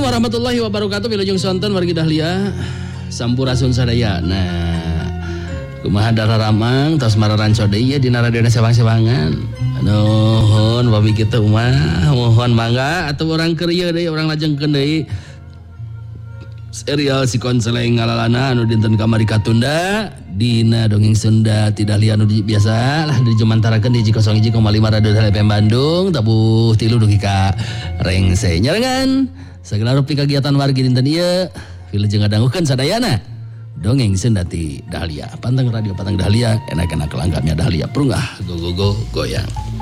Assalamualaikum warahmatullahi wabarakatuh. Wilujeng sonten wargi dahlia sampurasun sadaya. Nah, kumaha dararamang tos mararanco deui dina radiona sewang-sewangan. Nuhun babi kitu mah mohon mangga atuh urang keur ieu deui urang lajengkeun deui. Serial si konseleng ngalalana anu dinten kamari katunda dina dongeng Sunda tidak lian anu biasa lah dijemantarakeun di 01,5 Radio FM Bandung tabuh 3 dugi ka Rengse nyarengan sagala rupi kegiatan wargi dinten ieu wilujeng ngadangukeun sadayana dongeng Sunda ti Dahlia pantang radio pantang Dahlia enak-enak langgapnya Dahlia prunggah go goyang.